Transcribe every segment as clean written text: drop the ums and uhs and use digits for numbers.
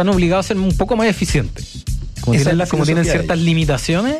están obligados a ser un poco más eficientes. Como tienen ciertas limitaciones,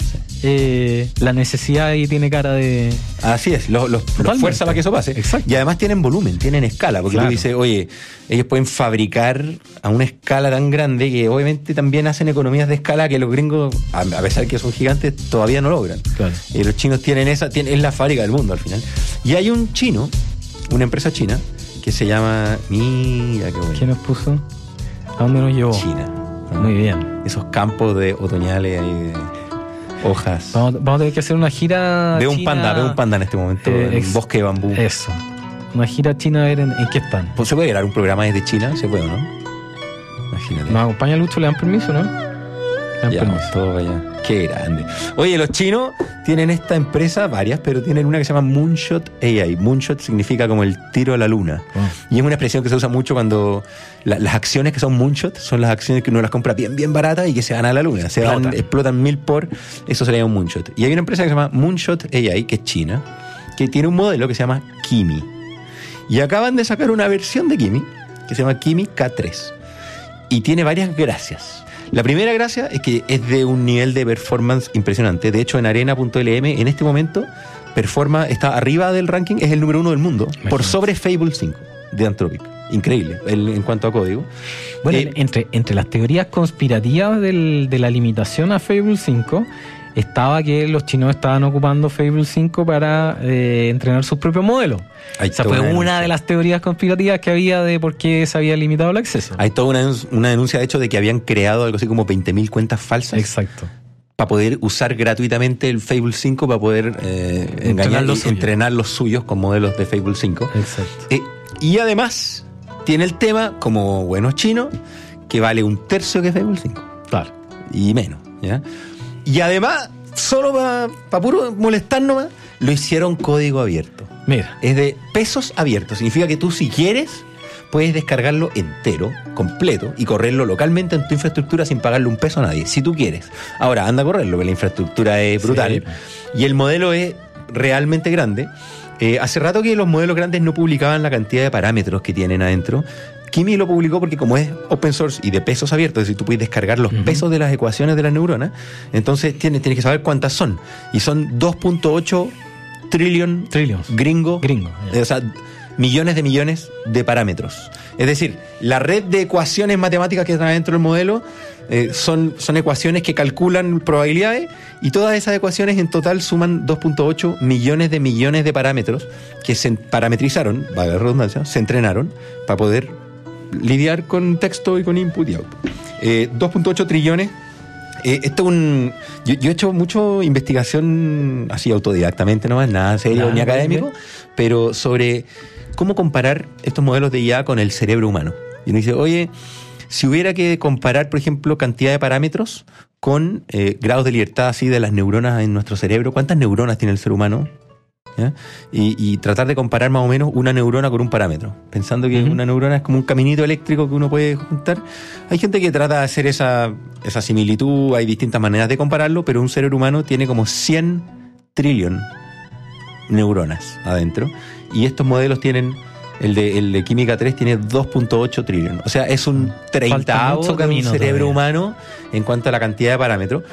la necesidad ahí tiene cara de... Así es, los fuerza para que eso pase. Exacto. Y además tienen volumen, tienen escala, porque tú dices, oye, ellos pueden fabricar a una escala tan grande que obviamente también hacen economías de escala que los gringos, a pesar que son gigantes, todavía no logran. Claro. Y los chinos tienen es la fábrica del mundo al final. Y hay un chino, una empresa china, que se llama... Mira qué bueno. ¿Quién nos puso? ¿A dónde nos llevó? China. Muy bien. Esos campos de otoñales ahí de hojas. Vamos a tener que hacer una gira. Veo un panda en este momento, en un bosque de bambú. Eso. Una gira china, a ver en qué están. Pues se puede grabar un programa desde China, se puede, ¿no? Imagínate. ¿Nos acompaña Lucho? ¿Le dan permiso, no? Le dan permiso. Todo allá. Qué grande. Oye, los chinos tienen esta empresa, varias, pero tienen una que se llama Moonshot AI. Moonshot significa como el tiro a la luna. Y es una expresión que se usa mucho cuando las acciones que son Moonshot son las acciones que uno las compra bien baratas y que se van a la luna. Explotan 1000 por, eso sería un Moonshot. Y hay una empresa que se llama Moonshot AI, que es china, que tiene un modelo que se llama Kimi. Y acaban de sacar una versión de Kimi que se llama Kimi K3. Y tiene varias gracias. La primera gracia es que es de un nivel de performance impresionante. De hecho, en arena.lm, en este momento, está arriba del ranking, es el número 1 del mundo, por sobre Fable 5 de Anthropic. Increíble, en cuanto a código. Bueno, entre las teorías conspirativas de la limitación a Fable 5, estaba que los chinos estaban ocupando Fable 5 para entrenar sus propios modelos. Esa fue una de las teorías conspirativas que había de por qué se había limitado el acceso. Hay toda una denuncia, de hecho, de que habían creado algo así como 20.000 cuentas falsas. Exacto. Para poder usar gratuitamente el Fable 5 para poder entrenar los suyos con modelos de Fable 5. Exacto. Y además tiene el tema, como buenos chinos, que vale un tercio que Fable 5. Claro. Y menos, ¿ya? Y además, solo para puro molestar nomás, lo hicieron código abierto. Mira. Es de pesos abiertos. Significa que tú, si quieres, puedes descargarlo entero, completo, y correrlo localmente en tu infraestructura sin pagarle un peso a nadie, si tú quieres. Ahora, anda a correrlo, porque la infraestructura es brutal. Sí. Y el modelo es realmente grande. Hace rato que los modelos grandes no publicaban la cantidad de parámetros que tienen adentro. Kimi lo publicó porque como es open source y de pesos abiertos, es decir, tú puedes descargar los pesos de las ecuaciones de las neuronas, entonces tienes que saber cuántas son. Y son 2.8 trillions gringo. O sea, millones de parámetros. Es decir, la red de ecuaciones matemáticas que están dentro del modelo son ecuaciones que calculan probabilidades, y todas esas ecuaciones en total suman 2.8 millones de parámetros que se parametrizaron, valga la redundancia, se entrenaron para poder lidiar con texto y con input y output. 2.8 trillones. Esto yo he hecho mucho investigación así autodidactamente nomás, nada serio ni académico, pero sobre cómo comparar estos modelos de IA con el cerebro humano. Y uno dice, oye, si hubiera que comparar, por ejemplo, cantidad de parámetros con grados de libertad así de las neuronas en nuestro cerebro, ¿cuántas neuronas tiene el ser humano? ¿Ya? Y tratar de comparar más o menos una neurona con un parámetro, pensando que una neurona es como un caminito eléctrico que uno puede juntar. Hay gente que trata de hacer esa similitud, hay distintas maneras de compararlo, pero un cerebro humano tiene como 100 trillion neuronas adentro, y estos modelos tienen, el de Kimi K3 tiene 2.8 trillion, o sea, es un 30avo de un cerebro humano en cuanto a la cantidad de parámetros.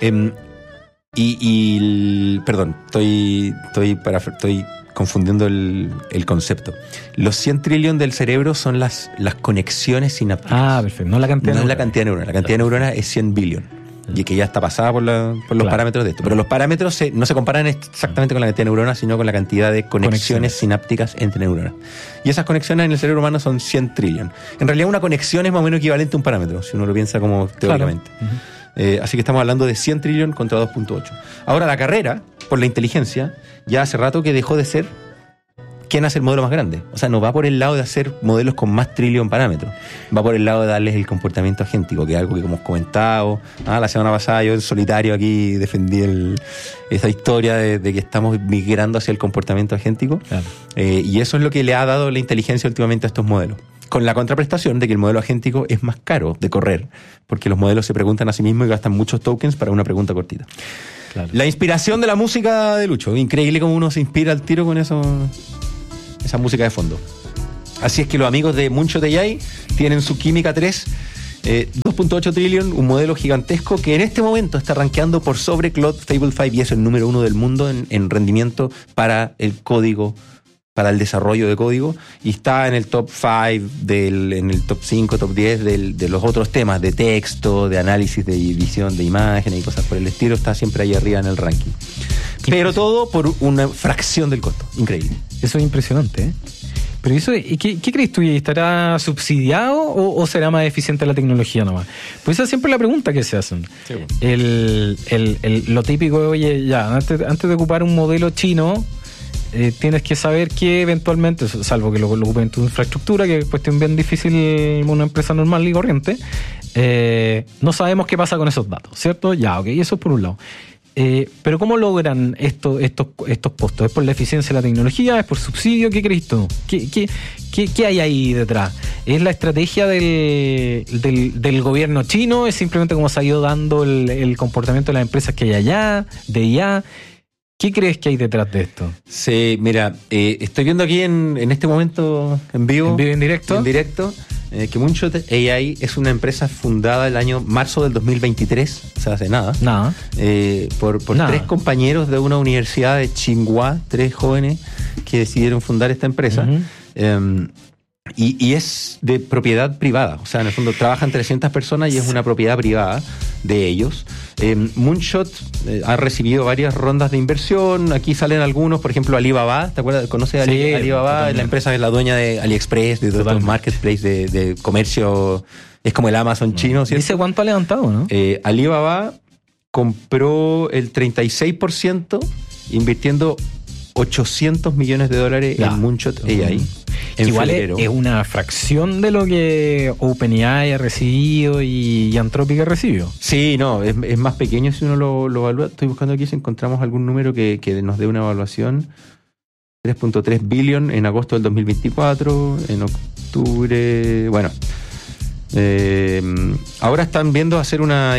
Perdón, estoy confundiendo el concepto. Los 100 trillones del cerebro son las conexiones sinápticas. Ah, perfecto. No la cantidad de neuronas. La cantidad de neuronas es 100 billion. Y que ya está pasada por los parámetros de esto. Pero los parámetros no se comparan exactamente con la cantidad de neuronas, sino con la cantidad de conexiones sinápticas entre neuronas. Y esas conexiones en el cerebro humano son 100 trillones. En realidad, una conexión es más o menos equivalente a un parámetro, si uno lo piensa como teóricamente. Claro. Así que estamos hablando de 100 trillones contra 2.8. Ahora, la carrera por la inteligencia ya hace rato que dejó de ser quién hace el modelo más grande. O sea, no va por el lado de hacer modelos con más trillón parámetros. Va por el lado de darles el comportamiento agéntico, que es algo que, como hemos comentado, la semana pasada yo en solitario aquí defendí esa historia de que estamos migrando hacia el comportamiento agéntico. Claro. Y eso es lo que le ha dado la inteligencia últimamente a estos modelos. Con la contraprestación de que el modelo agéntico es más caro de correr, porque los modelos se preguntan a sí mismos y gastan muchos tokens para una pregunta cortita. Claro. La inspiración de la música de Lucho. Increíble cómo uno se inspira al tiro con esa música de fondo. Así es que los amigos de Moonshot AI tienen su Kimi K3 2.8 trillion, un modelo gigantesco que en este momento está rankeando por sobre Claude Fable 5 y es el número 1 del mundo en rendimiento para el código, para el desarrollo de código, y está en el top 5, en el top 5, top 10 de los otros temas de texto, de análisis de edición de imágenes y cosas por el estilo. Está siempre ahí arriba en el ranking. Pero todo por una fracción del costo. Increíble. Eso es impresionante, ¿eh? Pero eso, ¿qué crees tú? ¿Estará subsidiado o será más eficiente la tecnología nomás? Pues esa es siempre la pregunta que se hacen. Sí, bueno. Lo típico de, oye, ya, antes de ocupar un modelo chino, tienes que saber que eventualmente, salvo que lo ocupen en tu infraestructura, que es cuestión bien difícil en una empresa normal y corriente, no sabemos qué pasa con esos datos, ¿cierto? Ya, ok, eso es por un lado. Pero ¿cómo logran estos costos? ¿Es por la eficiencia de la tecnología? ¿Es por subsidio? ¿Qué crees tú? ¿Qué hay ahí detrás? ¿Es la estrategia del gobierno chino? ¿Es simplemente como se ha ido dando el comportamiento de las empresas que hay allá, de allá? ¿Qué crees que hay detrás de esto? Sí, mira, estoy viendo aquí en este momento en vivo. En directo, que Moonshot AI es una empresa fundada el año marzo del 2023, o sea, hace nada. Por 3 compañeros de una universidad de Tsinghua, 3 jóvenes que decidieron fundar esta empresa. Uh-huh. Y es de propiedad privada, o sea, en el fondo trabajan 300 personas y es una propiedad privada de ellos. Moonshot ha recibido varias rondas de inversión. Aquí salen algunos, por ejemplo, Alibaba, ¿te acuerdas? ¿Conoces a Alibaba? La empresa que es la dueña de AliExpress, de todos los marketplaces de comercio, es como el Amazon chino, ¿cierto? Dice cuánto ha levantado, ¿no? Alibaba compró el 36%, invirtiendo $800 millones en Moonshot AI. Igual es una fracción de lo que OpenAI ha recibido y Anthropic ha recibido. Sí, no, es más pequeño si uno lo evalúa. Estoy buscando aquí si encontramos algún número que nos dé una evaluación. 3.3 billion en agosto del 2024, en octubre... Bueno, ahora están viendo hacer una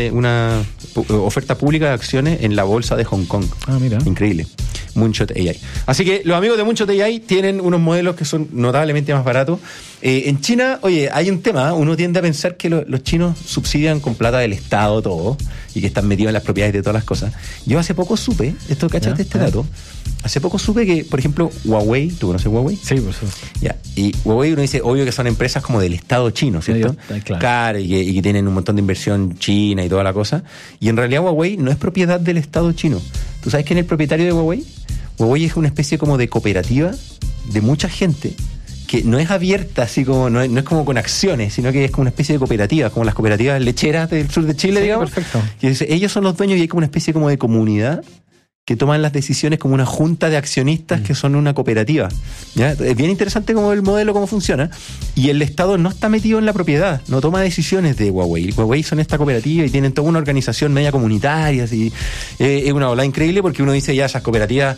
oferta pública de acciones en la bolsa de Hong Kong. Ah, mira. Increíble. Moonshot AI. Así que los amigos de Moonshot AI tienen unos modelos que son notablemente más baratos. En China, oye, hay un tema. Uno tiende a pensar que los chinos subsidian con plata del Estado todo y que están metidos en las propiedades de todas las cosas. Yo hace poco supe, ¿cachate este dato? Hace poco supe que, por ejemplo, Huawei, ¿tú conoces Huawei? Sí, por supuesto. Ya, y Huawei uno dice, obvio que son empresas como del Estado chino, ¿cierto? Claro, y que tienen un montón de inversión china y toda la cosa. Y en realidad Huawei no es propiedad del Estado chino. ¿Tú sabes quién es el propietario de Huawei? Huawei es una especie como de cooperativa de mucha gente que no es abierta, así como no es como con acciones, sino que es como una especie de cooperativa, como las cooperativas lecheras del sur de Chile, digamos. Perfecto. Y ellos son los dueños y hay como una especie como de comunidad que toman las decisiones como una junta de accionistas que son una cooperativa. ¿Ya? Es bien interesante como el modelo, cómo funciona. Y el Estado no está metido en la propiedad, no toma decisiones de Huawei. Huawei son esta cooperativa y tienen toda una organización media comunitaria. Así. Es una ola increíble porque uno dice ya esas cooperativas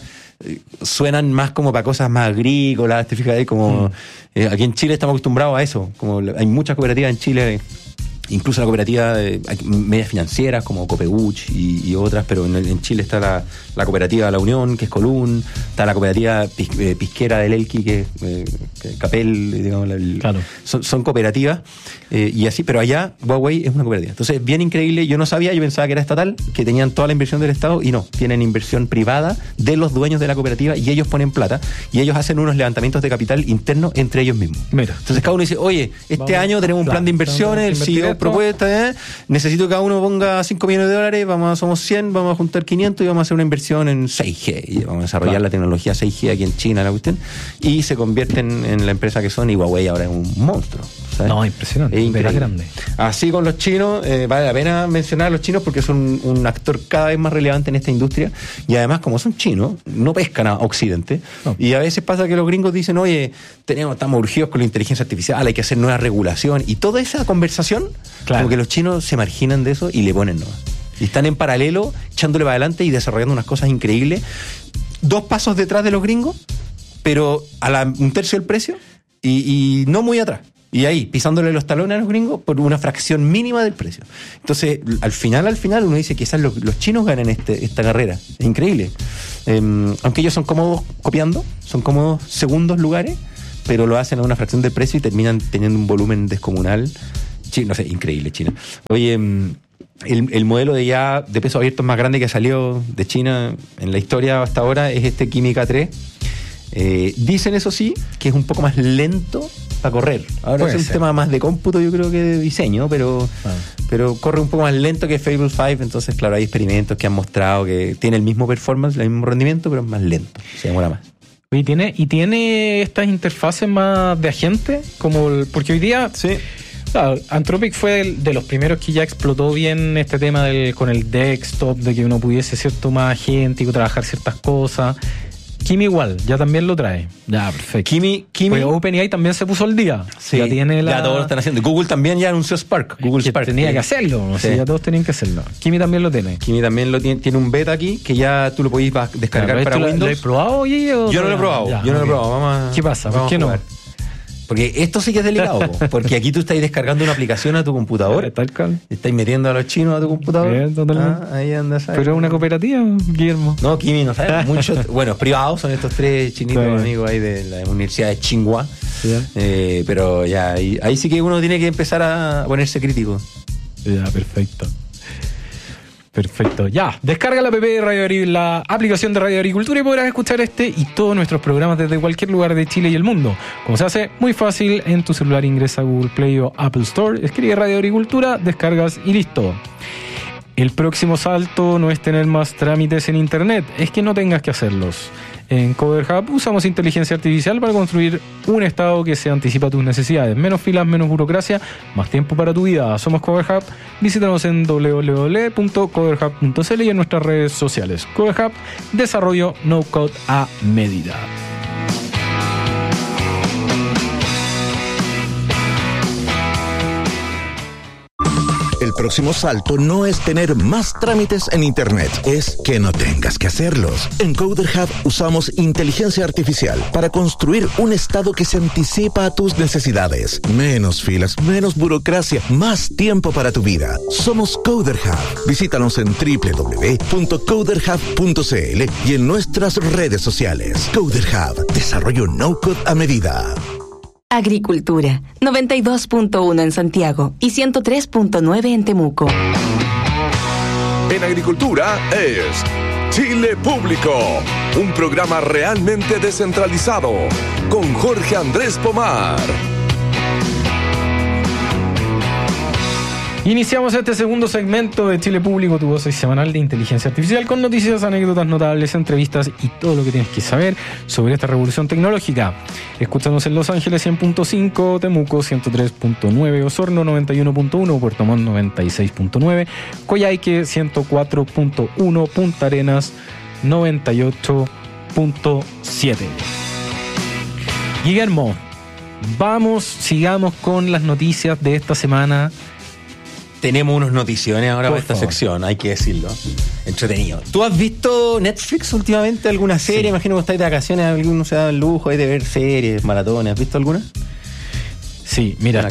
suenan más como para cosas más agrícolas, te fijas ahí como aquí en Chile estamos acostumbrados a eso, como hay muchas cooperativas en Chile, incluso la cooperativa medias financieras como Copeuch y otras, pero en Chile está la cooperativa La Unión, que es Colún, está la cooperativa pisquera del Elqui, que es Capel, digamos, claro. Son cooperativas y así, pero allá Huawei es una cooperativa. Entonces, bien increíble, yo no sabía, yo pensaba que era estatal, que tenían toda la inversión del Estado y no, tienen inversión privada de los dueños de la cooperativa y ellos ponen plata y ellos hacen unos levantamientos de capital interno entre ellos mismos. Mira. Entonces cada uno dice, oye, año tenemos un plan de inversiones, el CEO propuesta, necesito que cada uno ponga $5 millones, somos 100, vamos a juntar 500 y vamos a hacer una inversión en 6G y vamos a desarrollar la tecnología 6G aquí en China, la cuestión, y se convierten en la empresa que son, y Huawei ahora es un monstruo, ¿sabes? No, impresionante, es increíble. Grande. Así con los chinos, vale la pena mencionar a los chinos porque son un actor cada vez más relevante en esta industria y además como son chinos, no pescan a Occidente y a veces pasa que los gringos dicen, oye, estamos urgidos con la inteligencia artificial, hay que hacer nueva regulación y toda esa conversación, como que los chinos se marginan de eso y le ponen nomás. Y están en paralelo, echándole para adelante y desarrollando unas cosas increíbles. 2 pasos detrás de los gringos, pero a un tercio del precio y no muy atrás. Y ahí, pisándole los talones a los gringos por una fracción mínima del precio. Entonces, al final uno dice que quizás los chinos ganen esta carrera. Es increíble. Aunque ellos son cómodos copiando, son cómodos segundos lugares, pero lo hacen a una fracción del precio y terminan teniendo un volumen descomunal. No sé, increíble China. Oye, el modelo de peso abierto más grande que ha salido de China en la historia hasta ahora es este Kimi K3. Dicen, eso sí, que es un poco más lento para correr. Ahora es un tema más de cómputo, yo creo, que de diseño, pero corre un poco más lento que Fable 5. Entonces, claro, hay experimentos que han mostrado que tiene el mismo performance, el mismo rendimiento, pero es más lento, se demora más. Y tiene estas interfaces más de agente, porque hoy día... Sí. Claro, Anthropic fue de los primeros que ya explotó bien este tema con el desktop, de que uno pudiese ser más agéntico, trabajar ciertas cosas. Kimi igual, ya también lo trae. Ya, perfecto. Kimi pues OpenAI también se puso al día. Sí, ya tiene ya todos lo están haciendo. Google también ya anunció Spark. Google Spark. Tenía que hacerlo, ¿no? Sí. Ya todos tenían que hacerlo. Kimi también lo tiene. Kimi también lo tiene un beta aquí que ya tú lo podéis descargar para Windows. ¿Lo has probado, oye? Yo no lo he probado. Ya, yo no lo he probado. Vamos a, ¿qué pasa? ¿Por qué no? Porque esto sí que es delicado, porque aquí tú estás descargando una aplicación a tu computador. Tal cual. Estás metiendo a los chinos a tu computador. Bien, totalmente. Ahí andas. Pero es una cooperativa, Guillermo. No, Kimi no sabe. Muchos, bueno, privados son estos 3 chinitos amigos ahí de la Universidad de Tsinghua. Sí. Pero ya, ahí sí que uno tiene que empezar a ponerse crítico. Ya, perfecto. Perfecto. Ya, descarga la app de Radio la aplicación de Radio Agricultura y podrás escuchar este y todos nuestros programas desde cualquier lugar de Chile y el mundo. Como se hace muy fácil, en tu celular ingresa a Google Play o Apple Store, escribe Radio Agricultura, descargas y listo. El próximo salto no es tener más trámites en Internet, es que no tengas que hacerlos. En Coder Hub usamos inteligencia artificial para construir un estado que se anticipa a tus necesidades. Menos filas, menos burocracia, más tiempo para tu vida. Somos Coder Hub. Visítanos en www.coderhub.cl y en nuestras redes sociales. Coder Hub, desarrollo no-code a medida. El próximo salto no es tener más trámites en Internet, es que no tengas que hacerlos. En Coder Hub usamos inteligencia artificial para construir un estado que se anticipa a tus necesidades. Menos filas, menos burocracia, más tiempo para tu vida. Somos Coder Hub. Visítanos en www.coderhub.cl y en nuestras redes sociales. Coder Hub, desarrollo no-code a medida. Agricultura, 92.1 en Santiago y 103.9 en Temuco. En Agricultura es Chile Público, un programa realmente descentralizado, con Jorge Andrés Pomar. Iniciamos este segundo segmento de Chile Público, tu dosis semanal de inteligencia artificial, con noticias, anécdotas notables, entrevistas y todo lo que tienes que saber sobre esta revolución tecnológica. Escúchanos en Los Ángeles 100.5, Temuco 103.9, Osorno 91.1, Puerto Montt 96.9, Coyhaique 104.1, Punta Arenas 98.7. Guillermo, sigamos con las noticias de esta semana. Tenemos unos noticiones ahora para esta sección, hay que decirlo. Entretenido. ¿Tú has visto Netflix últimamente? ¿Alguna serie? Sí. Imagino que estáis de vacaciones, alguno se da el lujo de ver series, maratones. ¿Has visto alguna? Sí, mira,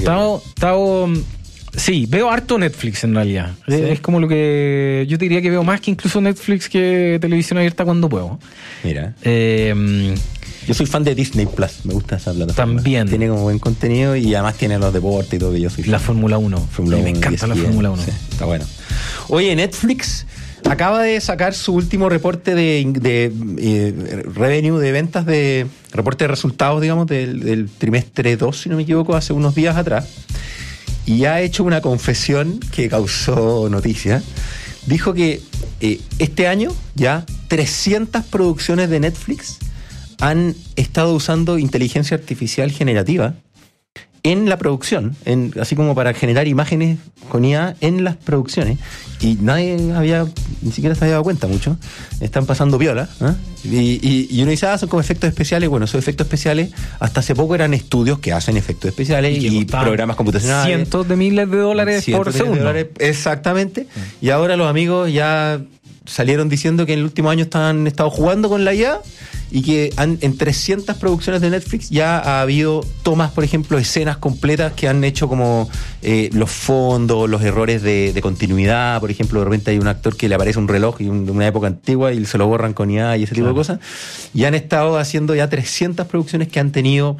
sí, veo harto Netflix en realidad. ¿Sí? Es como lo que yo te diría que veo más que incluso Netflix que televisión abierta cuando puedo. Mira. Yo soy fan de Disney Plus, me gusta esa plataforma. También. Tiene como buen contenido y además tiene los deportes y todo, que yo soy fan. La Fórmula 1. Me encanta la Fórmula 1. Sí, está bueno. Oye, Netflix acaba de sacar su último reporte de revenue, de ventas, de reporte de resultados, digamos, del trimestre 2, si no me equivoco, hace unos días atrás. Y ha hecho una confesión que causó noticia. Dijo que este año ya 300 producciones de Netflix han estado usando inteligencia artificial generativa en la producción, así como para generar imágenes con IA en las producciones, y ni siquiera se había dado cuenta mucho. Están pasando viola, ¿eh? Y uno dice, son como efectos especiales. Bueno, esos efectos especiales hasta hace poco eran estudios que hacen efectos especiales y programas computacionales. Cientos de miles de dólares por segundo. Exactamente. Y ahora los amigos ya salieron diciendo que en el último año han estado jugando con la IA y que en 300 producciones de Netflix ya ha habido tomas, por ejemplo, escenas completas que han hecho como los fondos, los errores de continuidad. Por ejemplo, de repente hay un actor que le aparece un reloj de una época antigua y se lo borran con IA y ese tipo de cosas. Y han estado haciendo ya 300 producciones que han tenido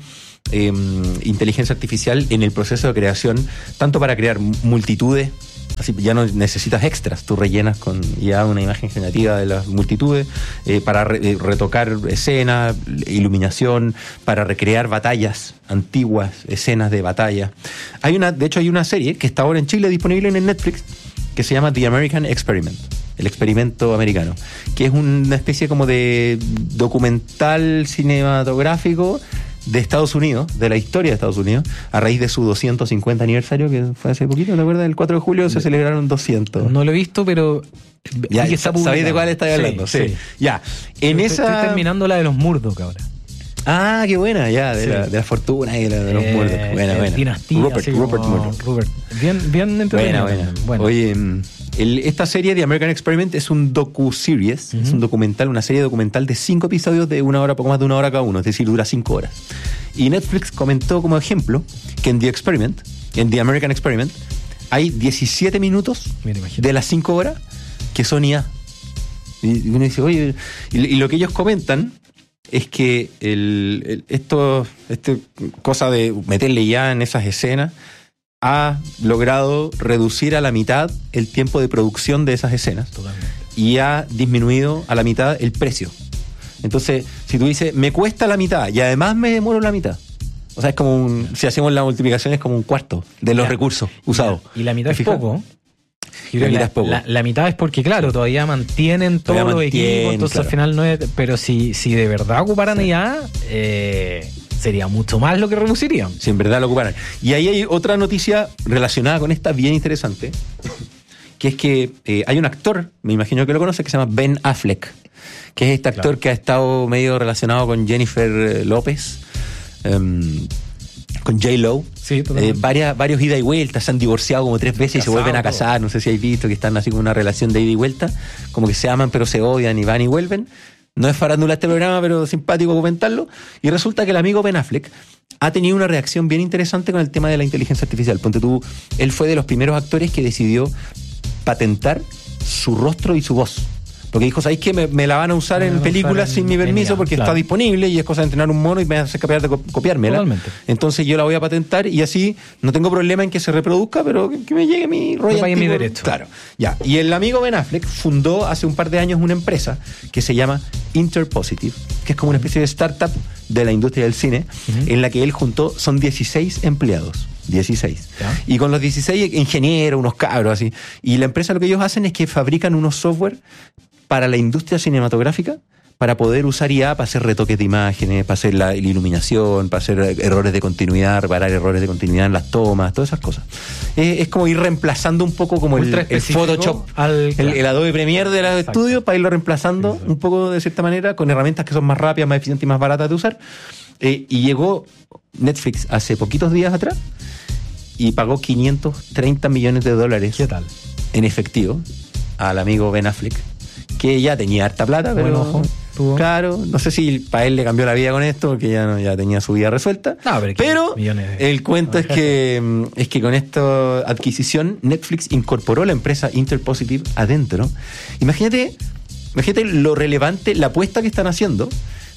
inteligencia artificial en el proceso de creación, tanto para crear multitudes, así ya no necesitas extras, tú rellenas con ya una imagen generativa de las multitudes, para retocar escenas, iluminación, para recrear batallas antiguas, escenas de batalla. De hecho hay una serie que está ahora en Chile disponible en Netflix que se llama The American Experiment, el experimento americano, que es una especie como de documental cinematográfico de Estados Unidos, de la historia de Estados Unidos, a raíz de su 250 aniversario, que fue hace poquito, ¿te acuerdas? El 4 de julio se celebraron 200. No lo he visto, pero ya, ¿sabéis de cuál estáis hablando? Sí. Ya. Estoy terminando la de los Murdoch ahora. Ah, qué buena, ya, de la fortuna y de los Murdoch. Buena. Dinastía. Rupert Murdoch. Bien entretenido. Buena. Oye, esta serie de American Experiment es un docu-series, es un documental, una serie documental de 5 episodios de 1 hora, poco más de 1 hora cada uno, es decir, dura 5 horas. Y Netflix comentó como ejemplo que en The American Experiment, hay 17 minutos de las 5 horas que son IA. Y uno dice, oye, y lo que ellos comentan es que cosa de meterle IA en esas escenas ha logrado reducir a la mitad el tiempo de producción de esas escenas. Totalmente. Y ha disminuido a la mitad el precio. Entonces, si tú dices, me cuesta la mitad y además me demoro la mitad, o sea, es como si hacemos la multiplicación, es como un cuarto de los recursos usados. Y la mitad es poco. La mitad es poco. La mitad es porque, claro, todavía mantienen todos los equipos, entonces claro. Al final no es. Pero si de verdad ocuparan IA, sería mucho más lo que reducirían. Si en verdad lo ocuparan. Y ahí hay otra noticia relacionada con esta bien interesante, que es que hay un actor, me imagino que lo conoces, que se llama Ben Affleck, que es este actor que ha estado medio relacionado con Jennifer López, con J-Lo. Sí, varios ida y vueltas, se han divorciado como 3 veces y se vuelven a casar. No sé si habéis visto que están así como una relación de ida y vuelta, como que se aman pero se odian y van y vuelven. No es farándula este programa, pero simpático comentarlo. Y resulta que el amigo Ben Affleck ha tenido una reacción bien interesante con el tema de la inteligencia artificial. Ponte tú, él fue de los primeros actores que decidió patentar su rostro y su voz. Porque dijo, ¿sabéis qué? Me la van a usar en películas sin mi permiso porque está disponible y es cosa de entrenar un mono y me hace capaz de copiármela. Totalmente. Entonces yo la voy a patentar y así no tengo problema en que se reproduzca, pero que me llegue mi royalty. Mi derecho. Claro. Ya. Y el amigo Ben Affleck fundó hace un par de años una empresa que se llama Interpositive, que es como una especie de startup de la industria del cine, en la que él son 16 empleados. 16. ¿Ya? Y con los 16 ingenieros, unos cabros así. Y la empresa lo que ellos hacen es que fabrican unos software para la industria cinematográfica, para poder usar IA para hacer retoques de imágenes, para hacer la iluminación, para hacer errores de continuidad, reparar errores de continuidad en las tomas, todas esas cosas. Es como ir reemplazando un poco como el Photoshop, el Adobe Premiere de los estudios, para irlo reemplazando un poco de cierta manera con herramientas que son más rápidas, más eficientes y más baratas de usar. Y llegó Netflix hace poquitos días atrás y pagó $530 millones ¿Qué tal? En efectivo al amigo Ben Affleck, que ya tenía harta plata, pero claro, no sé si para él le cambió la vida con esto, porque ya tenía su vida resuelta. Pero el cuento es que con esta adquisición Netflix incorporó la empresa Interpositive adentro. Imagínate lo relevante, la apuesta que están haciendo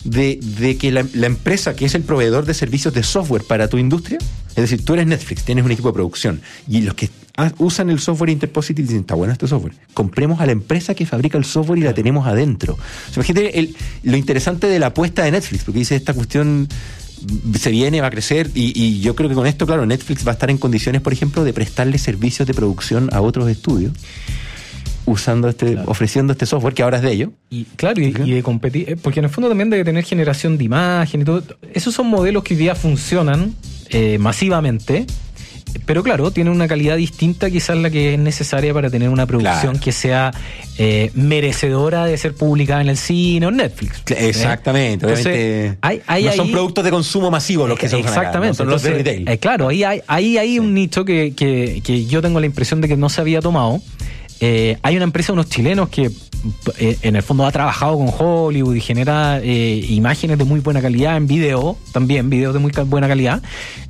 de que la empresa que es el proveedor de servicios de software para tu industria, es decir, tú eres Netflix, tienes un equipo de producción y los que usan el software Interpositive dicen, está bueno este software, compremos a la empresa que fabrica el software y la tenemos adentro. O sea, imagínate lo interesante de la apuesta de Netflix, porque dice, esta cuestión se viene, va a crecer y yo creo que con esto, claro, Netflix va a estar en condiciones, por ejemplo, de prestarle servicios de producción a otros estudios usando ofreciendo este software que ahora es de ellos. Y claro, y de competir, porque en el fondo también debe tener generación de imagen y todo. Esos son modelos que hoy día funcionan masivamente, pero claro, tienen una calidad distinta quizás la que es necesaria para tener una producción que sea merecedora de ser publicada en el cine o en Netflix. Exactamente. Entonces, no son productos de consumo masivo los que se usan acá, no son los de retail. Claro, ahí hay un nicho que yo tengo la impresión de que no se había tomado. Hay una empresa, unos chilenos que en el fondo ha trabajado con Hollywood y genera imágenes de muy buena calidad en video, también videos de muy buena calidad,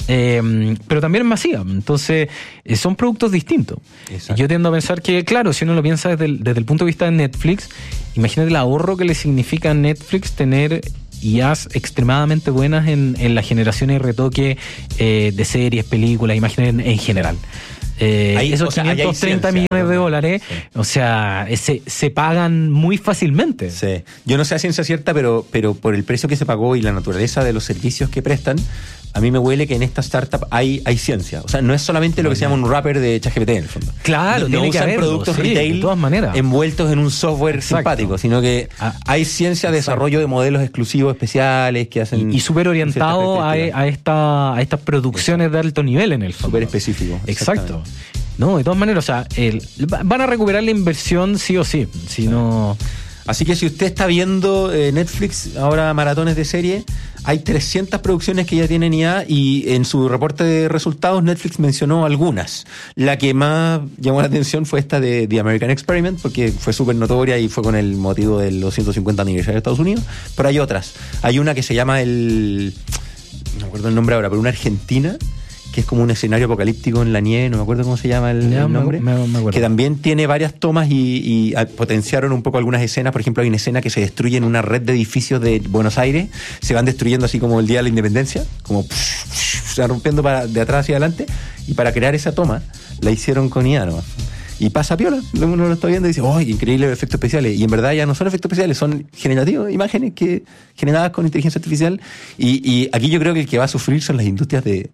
pero también en masiva. Entonces son productos distintos. Exacto. Yo tiendo a pensar que, claro, si uno lo piensa desde el punto de vista de Netflix, imagínate el ahorro que le significa a Netflix tener IAs extremadamente buenas en la generación y retoque de series, películas, imágenes en general. Esos 530 millones de dólares, sí. O sea, se pagan muy fácilmente. Sí. Yo no sé a ciencia cierta, pero por el precio que se pagó y la naturaleza de los servicios que prestan, a mí me huele que en esta startup hay ciencia. O sea, no es solamente lo que se llama un wrapper de ChatGPT en el fondo. Claro, no usan que productos sí, retail de todas maneras, envueltos en un software simpático, sino que hay ciencia, desarrollo de modelos exclusivos especiales que hacen... Y súper orientado a estas producciones de alto nivel en el fondo. Súper específico. Exacto. No, de todas maneras, o sea, van a recuperar la inversión sí o sí. Si no... Así que si usted está viendo Netflix, ahora maratones de serie, hay 300 producciones que ya tienen IA y en su reporte de resultados Netflix mencionó algunas. La que más llamó la atención fue esta de The American Experiment, porque fue súper notoria y fue con el motivo de los 150 aniversario de Estados Unidos. Pero hay otras. Hay una que se llama no me acuerdo el nombre ahora, pero una argentina, que es como un escenario apocalíptico en la nieve, no me acuerdo cómo se llama el nombre, que también tiene varias tomas y potenciaron un poco algunas escenas. Por ejemplo, hay una escena que se destruye en una red de edificios de Buenos Aires, se van destruyendo así como el día de la independencia, como se van rompiendo de atrás hacia adelante, y para crear esa toma la hicieron con IA nomás. Y pasa piola, uno lo está viendo y dice, ¡oh, increíbles efectos especiales! Y en verdad ya no son efectos especiales, son generativos, imágenes generadas con inteligencia artificial. Y aquí yo creo que el que va a sufrir son las industrias de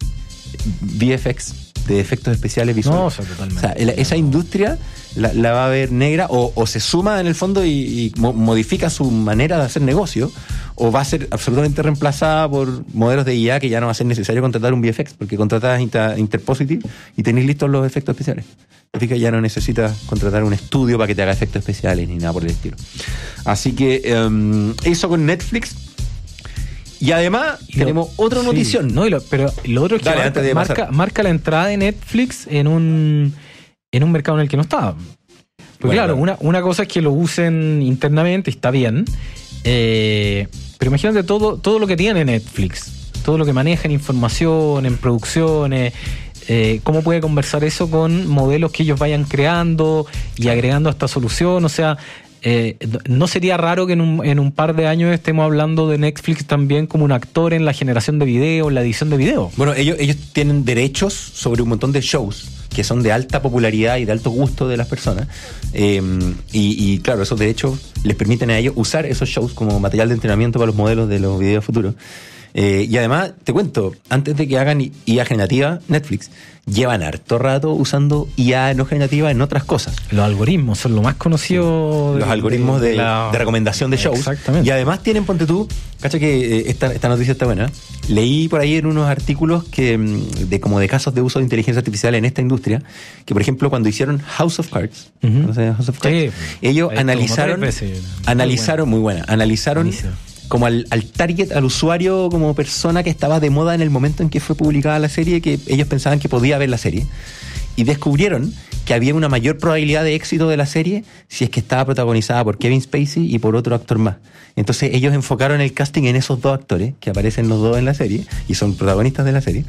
VFX, de efectos especiales visuales. No, o sea, totalmente. O sea, esa industria la va a ver negra, o se suma en el fondo y modifica su manera de hacer negocio, o va a ser absolutamente reemplazada por modelos de IA que ya no va a ser necesario contratar un VFX, porque contratas Interpositive y tenéis listos los efectos especiales. Así que ya no necesitas contratar un estudio para que te haga efectos especiales ni nada por el estilo. Así que eso con Netflix. Y además tenemos otra notición. No, pero lo otro es que marca la entrada de Netflix en un mercado en el que no estaba. Porque claro, una cosa es que lo usen internamente, está bien. Pero imagínate todo lo que tiene Netflix, todo lo que maneja en información, en producciones. ¿Cómo puede conversar eso con modelos que ellos vayan creando y agregando a esta solución? O sea, ¿no sería raro que en un par de años estemos hablando de Netflix también como un actor en la generación de video, en la edición de video? Bueno, ellos tienen derechos sobre un montón de shows que son de alta popularidad y de alto gusto de las personas. Y claro, esos derechos les permiten a ellos usar esos shows como material de entrenamiento para los modelos de los videos futuros. Y además, te cuento, antes de que hagan IA generativa, Netflix llevan harto rato usando IA no generativa en otras cosas. Los algoritmos son lo más conocido. Los algoritmos de recomendación de shows. Exactamente. Y además tienen, ponte tú, cacha que esta noticia está buena. Leí por ahí en unos artículos de casos de uso de inteligencia artificial en esta industria, que por ejemplo cuando hicieron House of Cards, ¿conoces House of Cards? Sí, ellos analizaron muy buena, como al target, al usuario como persona que estaba de moda en el momento en que fue publicada la serie, que ellos pensaban que podía ver la serie, y descubrieron que había una mayor probabilidad de éxito de la serie si es que estaba protagonizada por Kevin Spacey y por otro actor más. Entonces ellos enfocaron el casting en esos dos actores, que aparecen los dos en la serie y son protagonistas de la serie,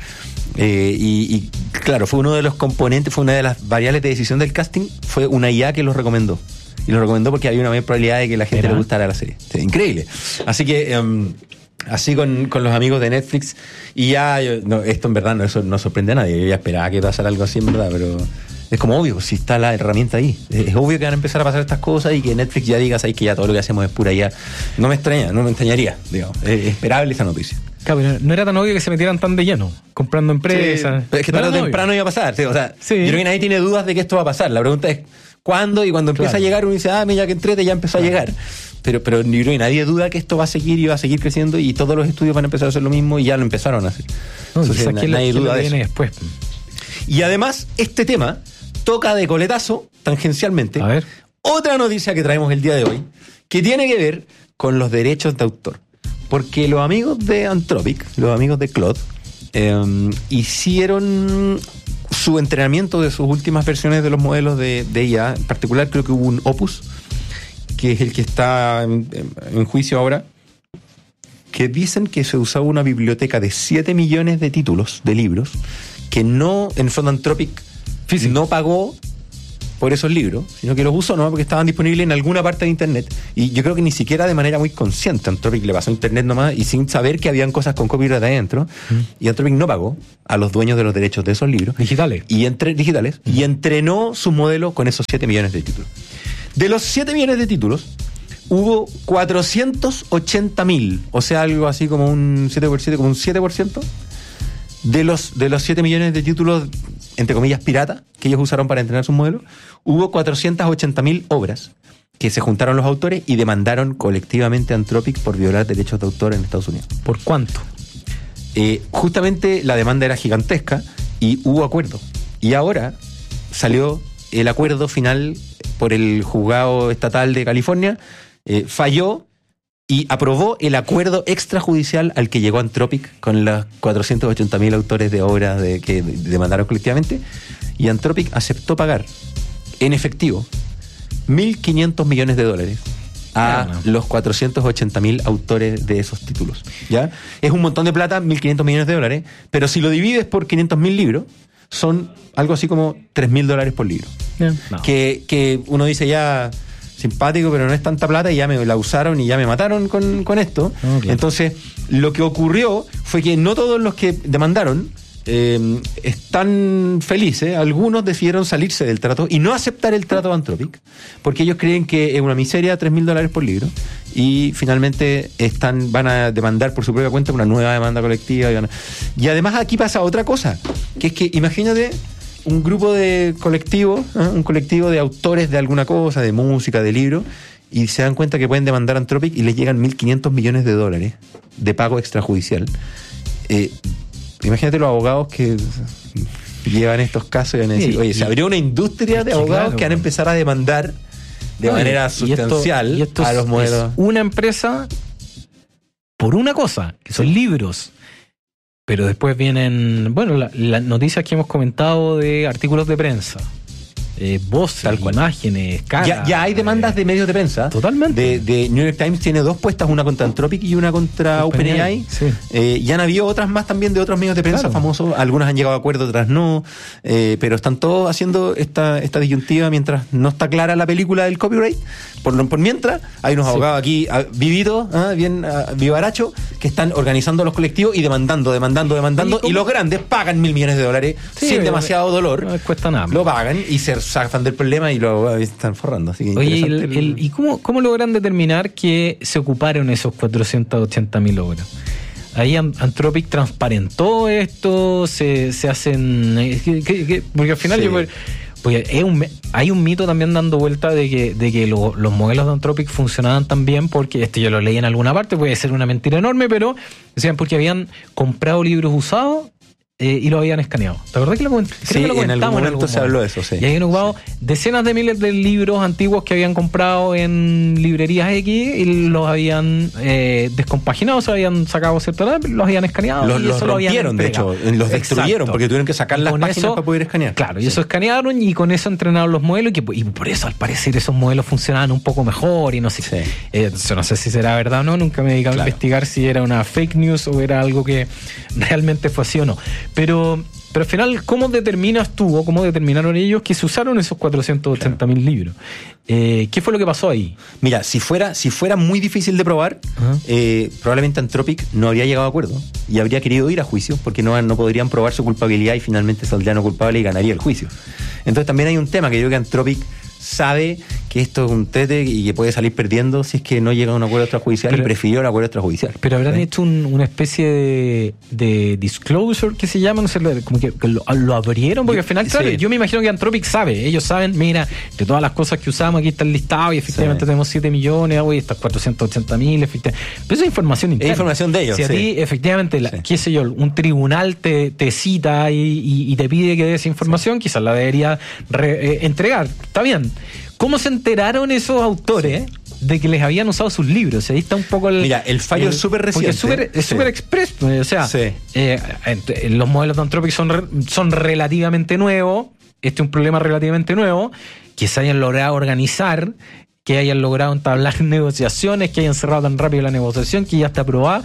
y claro, fue uno de los componentes, fue una de las variables de decisión del casting, fue una IA que los recomendó. Y lo recomendó porque había una mayor probabilidad de que la gente le gustara la serie. Sí, increíble. Así que, así con los amigos de Netflix, y ya, esto en verdad no sorprende a nadie. Yo ya esperaba que pasara algo así en verdad, pero es como obvio, si está la herramienta ahí. Es obvio que van a empezar a pasar estas cosas y que Netflix ya diga, ¿sabes? Que ya todo lo que hacemos es pura IA. No me extrañaría, digamos. Es esperable esa noticia. Claro, pero no era tan obvio que se metieran tan de lleno, comprando empresas. Sí, pero es que tarde o temprano iba a pasar. ¿Sí? O sea, yo creo que nadie tiene dudas de que esto va a pasar. La pregunta es ¿cuándo? Y cuando empieza a llegar uno dice, mira que entrete, ya empezó a llegar. Pero yo creo que nadie duda que esto va a seguir y va a seguir creciendo, y todos los estudios van a empezar a hacer lo mismo y ya lo empezaron a hacer. Entonces, nadie duda de eso. Después. Y además, este tema toca de coletazo, tangencialmente, otra noticia que traemos el día de hoy, que tiene que ver con los derechos de autor. Porque los amigos de Anthropic, los amigos de Claude, hicieron su entrenamiento de sus últimas versiones de los modelos de IA. En particular creo que hubo un Opus, que es el que está en juicio ahora, que dicen que se usaba una biblioteca de 7 millones de títulos de libros que no, en fondo Anthropic no pagó por esos libros, sino que los usó nomás porque estaban disponibles en alguna parte de Internet. Y yo creo que ni siquiera de manera muy consciente Anthropic le pasó a Internet nomás y sin saber que habían cosas con copyright adentro. Y Anthropic no pagó a los dueños de los derechos de esos libros. Digitales. Y entrenó su modelo con esos 7 millones de títulos. De los 7 millones de títulos, hubo 480.000, o sea, algo así como un 7%, como un 7%. De los 7 millones de títulos, entre comillas, pirata, que ellos usaron para entrenar sus modelos, hubo 480.000 obras que se juntaron los autores y demandaron colectivamente a Anthropic por violar derechos de autor en Estados Unidos. ¿Por cuánto? Justamente la demanda era gigantesca y hubo acuerdo. Y ahora salió el acuerdo final por el juzgado estatal de California, falló y aprobó el acuerdo extrajudicial al que llegó Anthropic con los 480.000 autores de obras que demandaron colectivamente, y Anthropic aceptó pagar en efectivo $1.500 millones a los 480.000 autores de esos títulos. ¿Ya? Es un montón de plata, $1.500 millones, pero si lo divides por 500.000 libros, son algo así como $3.000 por libro. No. Que uno dice ya... simpático, pero no es tanta plata y ya me la usaron y ya me mataron con esto. Okay. Entonces, lo que ocurrió fue que no todos los que demandaron están felices. Algunos decidieron salirse del trato y no aceptar el trato de Anthropic, porque ellos creen que es una miseria $3.000 por libro, y finalmente van a demandar por su propia cuenta una nueva demanda colectiva. Y además aquí pasa otra cosa, que es que imagínate un grupo de colectivo, un colectivo de autores de alguna cosa, de música, de libro, y se dan cuenta que pueden demandar a Anthropic y les llegan $1.500 millones de pago extrajudicial. Imagínate los abogados que llevan estos casos y van a decir, oye, se abrió una industria de abogados que van a empezar a demandar de manera sustancial a los modelos. Es una empresa por una cosa, que son libros. Pero después vienen, las noticias que hemos comentado de artículos de prensa, voces, imágenes, caras. Ya hay demandas de medios de prensa. Totalmente. De New York Times tiene 2 puestas, una contra Anthropic y una contra OpenAI. Sí. Y han habido otras más también de otros medios de prensa famosos. Algunas han llegado a acuerdo, otras no. Pero están todos haciendo esta disyuntiva mientras no está clara la película del copyright. Por mientras, hay unos abogados aquí vividos, bien vivarachos, que están organizando los colectivos y demandando. Y los grandes pagan $1.000 millones sin demasiado dolor. No cuesta nada. Lo pagan y se zafan del problema y lo están forrando. Así que oye, ¿y cómo logran determinar que se ocuparon esos 480.000 obras? Ahí Anthropic transparentó esto, se hacen... porque al final hay un mito también dando vuelta de que los modelos de Anthropic funcionaban tan bien porque, yo lo leí en alguna parte, puede ser una mentira enorme, pero decían porque habían comprado libros usados y lo habían escaneado. ¿Te acordás que lo comentamos? Sí, en algún momento se habló de eso, sí. Y habían ocupado decenas de miles de libros antiguos que habían comprado en librerías X y los habían descompaginado, se habían sacado cierta edad, los habían escaneado. Los rompieron, de hecho, los destruyeron. Exacto. Porque tuvieron que sacar las páginas para poder escanear. Claro, y eso escanearon y con eso entrenaron los modelos y por eso al parecer esos modelos funcionaban un poco mejor y no sé. Sí. No sé si será verdad o no, nunca me he dedicado a investigar si era una fake news o era algo que realmente fue así o no. Pero al final, ¿cómo determinas tú o cómo determinaron ellos que se usaron esos 480.000 libros? ¿Qué fue lo que pasó ahí? Mira, si fuera muy difícil de probar, probablemente Anthropic no habría llegado a acuerdo y habría querido ir a juicio porque no podrían probar su culpabilidad y finalmente saldría no culpable y ganaría el juicio. Entonces también hay un tema que yo creo que Anthropic sabe que esto es un tete y que puede salir perdiendo si es que no llega a un acuerdo extrajudicial y prefirió el acuerdo extrajudicial. Pero habrán hecho una especie de disclosure que se llama, no sé, como que lo abrieron, porque al final, claro, yo me imagino que Anthropic sabe, ellos saben, mira, de todas las cosas que usamos aquí está el listado y efectivamente tenemos 7 millones, estas 480.000, efectivamente. Pero eso es información interna. Es información de ellos. Si a ti, efectivamente, qué sé yo, un tribunal te cita y te pide que des información, quizás la debería entregar. Está bien. ¿Cómo se enteraron esos autores de que les habían usado sus libros? Ahí está un poco Mira, el fallo es súper reciente. Es súper express. O sea, los modelos de Anthropic son relativamente nuevos. Este es un problema relativamente nuevo. Que se hayan logrado organizar, que hayan logrado entablar negociaciones, que hayan cerrado tan rápido la negociación, que ya está aprobada.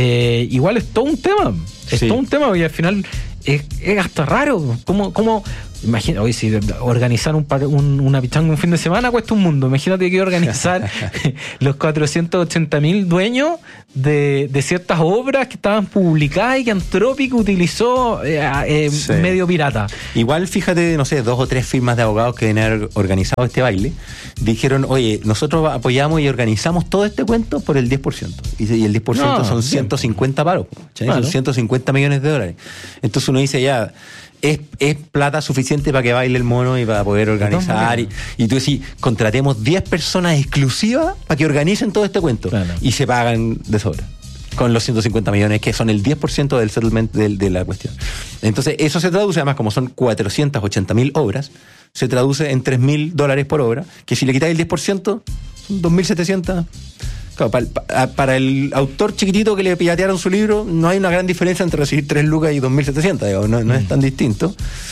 Igual es todo un tema. Es todo un tema, y al final es hasta raro. ¿Cómo Imagina, oye, si organizar una pichanga un fin de semana cuesta un mundo. Imagínate que organizar los 480.000 dueños de ciertas obras que estaban publicadas y que Anthropic utilizó medio pirata. Igual, fíjate, no sé, 2 o 3 firmas de abogados que deben haber organizado este baile, dijeron, oye, nosotros apoyamos y organizamos todo este cuento por el 10%. Y el 10% son 150 palos, son 150 millones de dólares. Entonces uno dice, ya, es plata suficiente para que baile el mono y para poder organizar. Y tú decís, contratemos 10 personas exclusivas para que organicen todo este cuento. Claro. Y se pagan de sobra con los 150 millones, que son el 10% del settlement de la cuestión. Entonces, eso se traduce, además, como son 480.000 obras, se traduce en $3.000 por obra, que si le quitáis el 10%, son 2.700. Claro, para el autor chiquitito que le piratearon su libro, no hay una gran diferencia entre recibir 3 lucas y 2.700, digamos, no es tan distinto.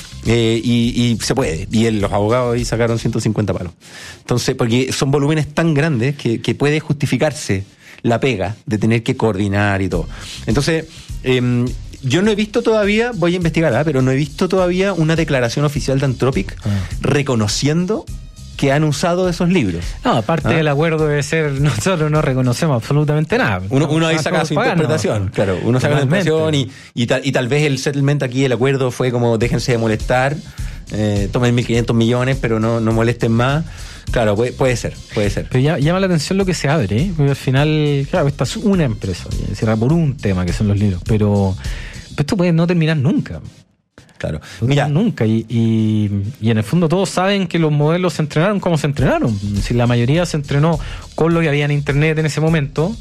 Y se puede. Y los abogados ahí sacaron 150 palos. Entonces, porque son volúmenes tan grandes que puede justificarse la pega de tener que coordinar y todo. Entonces, yo no he visto todavía, voy a investigar, pero no he visto todavía una declaración oficial de Anthropic reconociendo que han usado esos libros. No, aparte del acuerdo debe ser, nosotros no reconocemos absolutamente nada. Uno ahí saca su interpretación, claro, uno saca la interpretación y tal vez el settlement aquí, el acuerdo fue como déjense de molestar, tomen 1.500 millones, pero no molesten más. Claro, puede ser. Pero llama la atención lo que se abre, porque al final, claro, esta es una empresa, cierra por un tema que son los libros, pero esto puede no terminar nunca. Claro. Mira, nunca. Y en el fondo todos saben que los modelos se entrenaron como se entrenaron. Si la mayoría se entrenó con lo que había en internet en ese momento,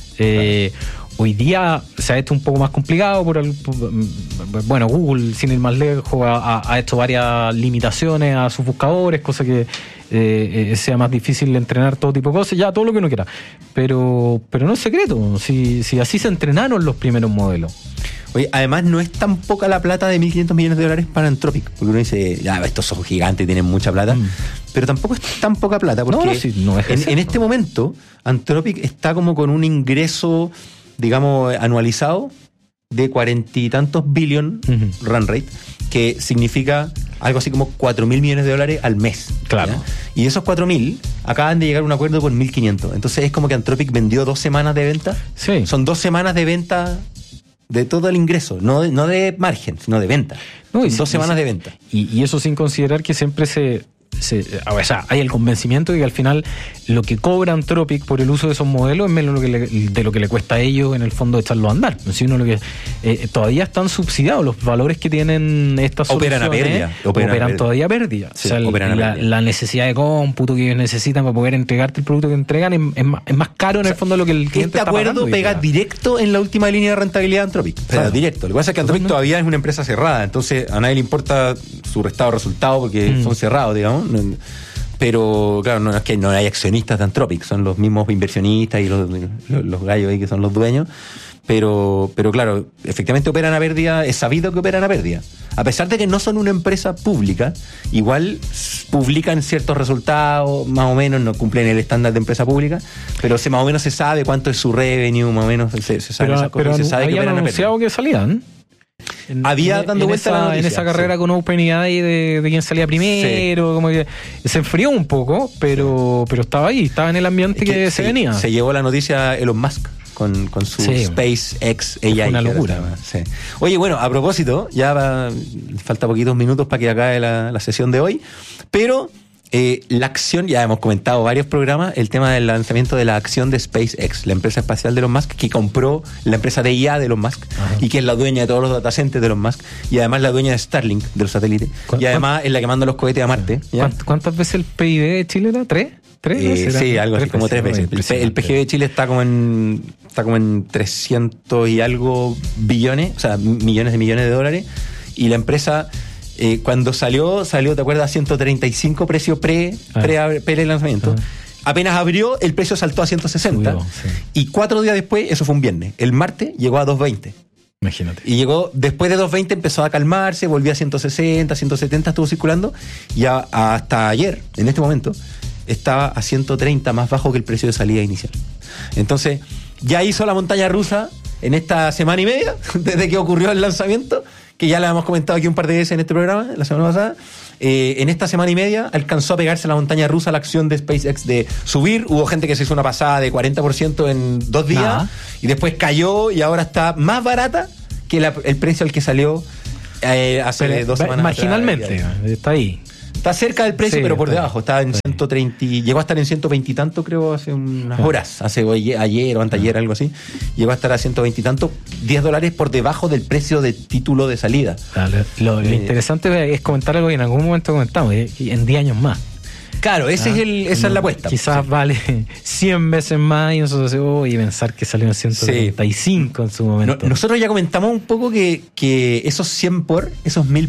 hoy día se ha hecho un poco más complicado bueno, Google, sin ir más lejos, ha hecho varias limitaciones a sus buscadores, cosa que sea más difícil entrenar todo tipo de cosas, ya todo lo que uno quiera. Pero no es secreto, si así se entrenaron los primeros modelos. Oye, además no es tan poca la plata de $1.500 millones para Anthropic, porque uno dice, ya, estos son gigantes, tienen mucha plata, pero tampoco es tan poca plata, porque en este momento Anthropic está como con un ingreso, digamos, anualizado de 40 y tantos billion run rate, que significa algo así como $4.000 millones al mes. Claro. ¿Ya? Y esos 4.000 acaban de llegar a un acuerdo por 1.500. Entonces es como que Anthropic vendió 2 semanas de venta. Sí. Son 2 semanas de venta de todo el ingreso, no de margen, sino de venta. No, 2 semanas de venta. Y eso sin considerar que siempre o sea, hay el convencimiento de que al final lo que cobra Anthropic por el uso de esos modelos es menos de lo que le cuesta a ellos en el fondo echarlo a andar. Sino lo que todavía están subsidiados los valores que tienen estas soluciones. Operan todavía a pérdida. Sí, o sea, la necesidad de cómputo que ellos necesitan para poder entregarte el producto que entregan es más caro en el fondo de lo que el cliente está pagando. Este acuerdo pega directo en la última línea de rentabilidad de Anthropic. Claro. Directo. Lo que pasa es que Anthropic todavía es una empresa cerrada, entonces a nadie le importa su restado de resultados porque son cerrados, digamos. Pero claro, no es que no hay accionistas de Anthropic, son los mismos inversionistas y los gallos ahí que son los dueños, pero claro, efectivamente operan a pérdida, es sabido que operan a pérdida. A pesar de que no son una empresa pública, igual publican ciertos resultados, más o menos, no cumplen el estándar de empresa pública, pero más o menos se sabe cuánto es su revenue, más o menos se sabe esas cosas, se sabe que operan a pérdida. Anunciado que salían. Había dando vuelta la noticia, en esa carrera con OpenAI de quién salía primero, como que se enfrió un poco, pero estaba ahí, estaba en el ambiente que se venía. Se llevó la noticia Elon Musk con su SpaceX AI. Fue una locura. Sí. Oye, bueno, a propósito, ya falta poquitos minutos para que acabe la sesión de hoy, pero la acción, ya hemos comentado varios programas, el tema del lanzamiento de la acción de SpaceX, la empresa espacial de Elon Musk, que compró la empresa de IA de Elon Musk. Ajá. Y que es la dueña de todos los data centers de Elon Musk, y además la dueña de Starlink, de los satélites, y además es la que manda los cohetes a Marte. ¿Cuántas veces el PIB de Chile era? ¿3? Sí, algo así, como 3 veces. El PGB de Chile está como en 300 y algo billones, o sea, millones de millones de dólares, y la empresa... cuando salió, ¿te acuerdas? 135 precio pre-lanzamiento. Apenas abrió, el precio saltó a 160. Subió, sí. Y 4 días después, eso fue un viernes, el martes llegó a 220. Imagínate. Y llegó, después de 220 empezó a calmarse, volvió a 160, 170, estuvo circulando, y hasta ayer, en este momento, estaba a 130, más bajo que el precio de salida inicial. Entonces, ya hizo la montaña rusa en esta semana y media, desde que ocurrió el lanzamiento, que ya la hemos comentado aquí un par de veces en este programa, la semana pasada, en esta semana y media alcanzó a pegarse la montaña rusa la acción de SpaceX de subir. Hubo gente que se hizo una pasada de 40% en 2 días y después cayó y ahora está más barata que el precio al que salió hace 2 semanas. Marginalmente, está ahí. Está cerca del precio, pero por debajo. Está en 130, llegó a estar en 120 y tanto, creo, hace unas horas. Ayer o anteayer, algo así. Llegó a estar a 120 y tanto, $10 por debajo del precio de título de salida. Lo interesante es comentar algo que en algún momento comentamos, en 10 años más. Claro, esa es la apuesta. Quizás vale 100 veces más y nosotros y pensar que salió en 135 en su momento. Nosotros ya comentamos un poco que esos 100 esos 1000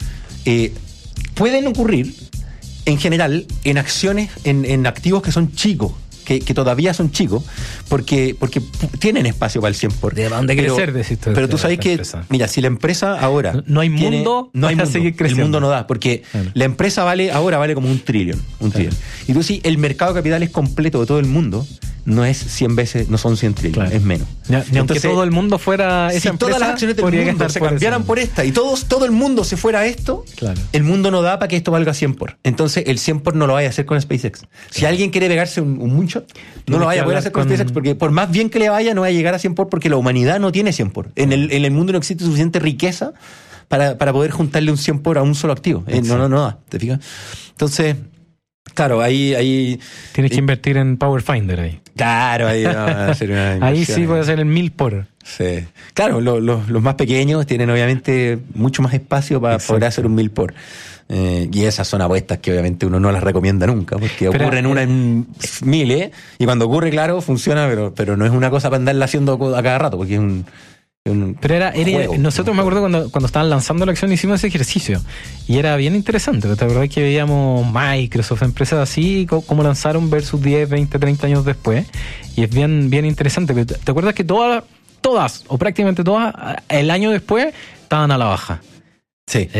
pueden ocurrir en general en acciones, en activos que son chicos, que todavía son chicos, porque tienen espacio para el 100%. ¿De dónde crecer? Pero tú sabes que, mira, si la empresa ahora... No hay mundo, no hay mundo, seguir creciendo. El mundo no da, porque la empresa ahora vale como $1 trillón. Y tú sí, el mercado de capitales completo de todo el mundo no es 100 veces, no son 100 trillones, es menos. Aunque todo el mundo fuera esa empresa, todas las acciones del mundo se cambiaran por esta y todo el mundo se fuera a esto, el mundo no da para que esto valga 100 Entonces el 100 no lo vaya a hacer con SpaceX. Si alguien quiere pegarse un moonshot, no lo vaya a poder hacer con SpaceX, porque por más bien que le vaya, no va a llegar a 100 porque la humanidad no tiene 100 en el mundo no existe suficiente riqueza para poder juntarle un 100 a un solo activo. No da, ¿te fijas? Entonces... Claro, ahí tienes que invertir en Power Finder ahí. Claro, ahí va a hacer una ahí sí puede ser el 1000 por. Sí. Claro, los más pequeños tienen obviamente mucho más espacio para poder hacer un 1000 por. Y esas son apuestas que obviamente uno no las recomienda nunca, porque ocurren una en 1000, y cuando ocurre, claro, funciona, pero no es una cosa para andarla haciendo a cada rato, porque es un pero era nosotros me acuerdo cuando estaban lanzando la acción hicimos ese ejercicio y era bien interesante. ¿Te acordás que veíamos Microsoft, empresas así, cómo lanzaron versus 10, 20, 30 años después? Y es bien interesante. ¿Te acuerdas que todas o prácticamente todas el año después estaban a la baja? Sí.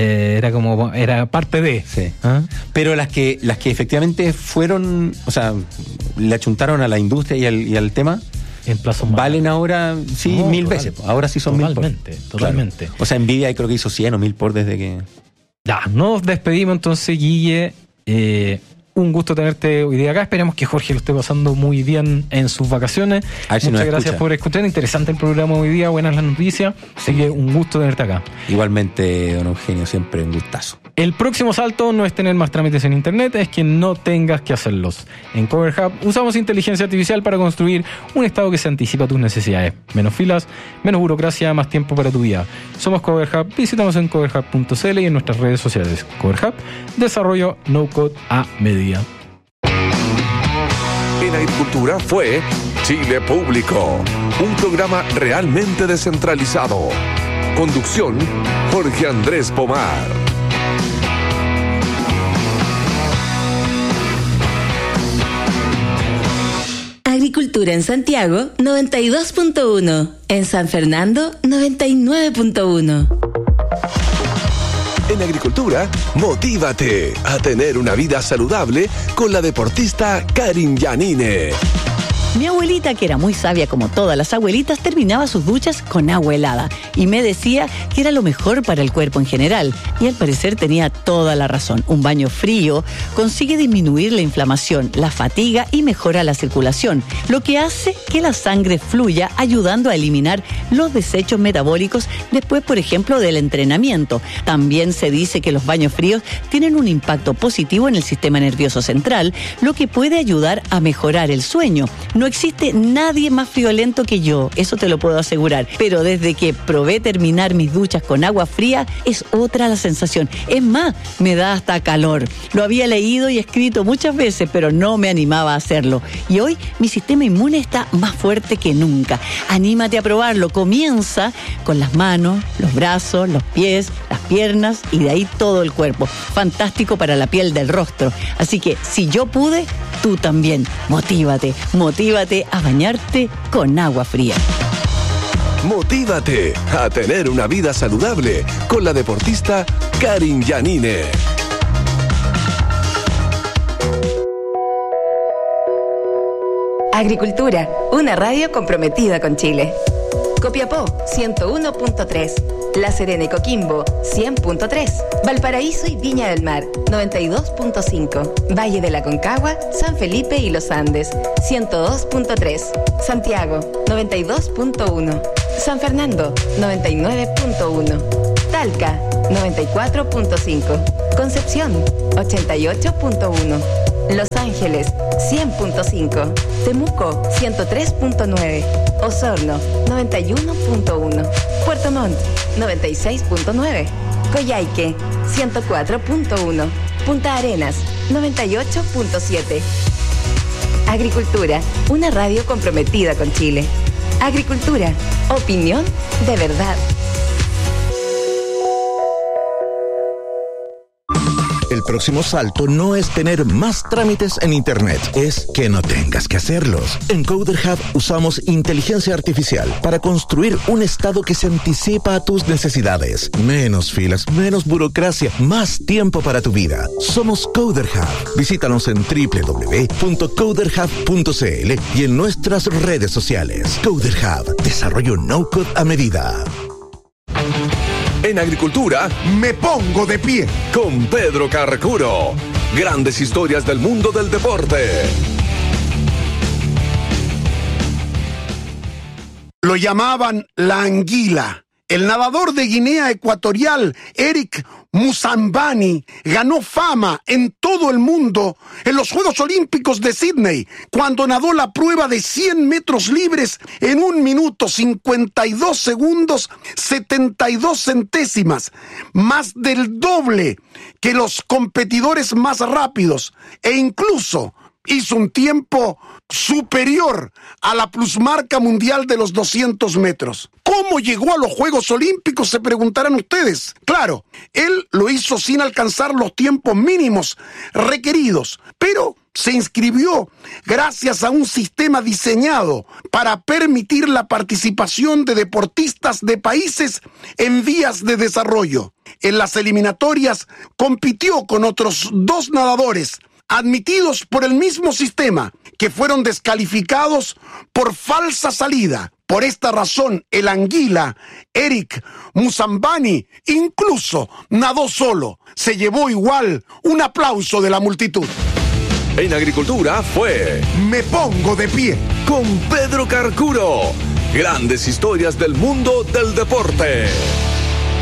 Era parte de. Sí. ¿Ah? Pero las que efectivamente fueron, o sea, le achuntaron a la industria y al tema, en plazo valen ahora, sí, 1000 veces. Ahora sí son 1000 por. Totalmente. Claro. O sea, Nvidia creo que hizo 100 o 1000 por desde que... Ya, nos despedimos entonces, Guille. Un gusto tenerte hoy día acá. Esperemos que Jorge lo esté pasando muy bien en sus vacaciones. Muchas gracias por escuchar. Interesante el programa hoy día. Buenas las noticias. Así que un gusto tenerte acá. Igualmente, don Eugenio, siempre un gustazo. El próximo salto no es tener más trámites en internet, es que no tengas que hacerlos. En Cover Hub usamos inteligencia artificial para construir un estado que se anticipa a tus necesidades. Menos filas, menos burocracia, más tiempo para tu vida. Somos Cover Hub. Visítanos en coverhub.cl y en nuestras redes sociales. Cover Hub, desarrollo no-code a medida. En Agricultura fue Chile Público, un programa realmente descentralizado. Conducción, Jorge Andrés Pomar. Agricultura en Santiago, 92.1. En San Fernando, 99.1. En Agricultura, motívate a tener una vida saludable con la deportista Karin Yanine. Mi abuelita, que era muy sabia como todas las abuelitas, terminaba sus duchas con agua helada y me decía que era lo mejor para el cuerpo en general. Y al parecer tenía toda la razón. Un baño frío consigue disminuir la inflamación, la fatiga y mejora la circulación, lo que hace que la sangre fluya, ayudando a eliminar los desechos metabólicos después, por ejemplo, del entrenamiento. También se dice que los baños fríos tienen un impacto positivo en el sistema nervioso central, lo que puede ayudar a mejorar el sueño. No existe nadie más friolento que yo, eso te lo puedo asegurar. Pero desde que probé terminar mis duchas con agua fría, es otra la sensación. Es más, me da hasta calor. Lo había leído y escrito muchas veces, pero no me animaba a hacerlo. Y hoy mi sistema inmune está más fuerte que nunca. Anímate a probarlo. Comienza con las manos, los brazos, los pies, las piernas y de ahí todo el cuerpo. Fantástico para la piel del rostro. Así que si yo pude, tú también. Motívate a bañarte con agua fría. Motívate a tener una vida saludable con la deportista Karin Yanine. Agricultura, una radio comprometida con Chile. Copiapó 101.3, La Serena y Coquimbo 100.3, Valparaíso y Viña del Mar 92.5, Valle de la Concagua, San Felipe y Los Andes 102.3, Santiago 92.1, San Fernando 99.1, Talca 94.5, Concepción 88.1, Los Ángeles 100.5, Temuco 103.9, Osorno 91.1, Puerto Montt 96.9, Coyhaique 104.1, Punta Arenas 98.7. Agricultura, una radio comprometida con Chile. Agricultura, opinión de verdad. El próximo salto no es tener más trámites en Internet, es que no tengas que hacerlos. En Coder Hub usamos inteligencia artificial para construir un estado que se anticipa a tus necesidades. Menos filas, menos burocracia, más tiempo para tu vida. Somos Coder Hub. Visítanos en www.coderhub.cl y en nuestras redes sociales. Coder Hub, desarrollo no-code a medida. En agricultura, me pongo de pie con Pedro Carcuro. Grandes historias del mundo del deporte. Lo llamaban la anguila. El nadador de Guinea Ecuatorial, Eric Musambani, ganó fama en todo el mundo en los Juegos Olímpicos de Sydney, cuando nadó la prueba de 100 metros libres en 1 minuto 52 segundos 72 centésimas, más del doble que los competidores más rápidos, e incluso hizo un tiempo superior a la plusmarca mundial de los 200 metros. ¿Cómo llegó a los Juegos Olímpicos?, se preguntarán ustedes. Claro, él lo hizo sin alcanzar los tiempos mínimos requeridos, pero se inscribió gracias a un sistema diseñado para permitir la participación de deportistas de países en vías de desarrollo. En las eliminatorias compitió con otros 2 nadadores admitidos por el mismo sistema, que fueron descalificados por falsa salida. Por esta razón, el anguila, Eric Musambani, incluso nadó solo. Se llevó igual un aplauso de la multitud. En agricultura fue Me pongo de pie con Pedro Carcuro. Grandes historias del mundo del deporte.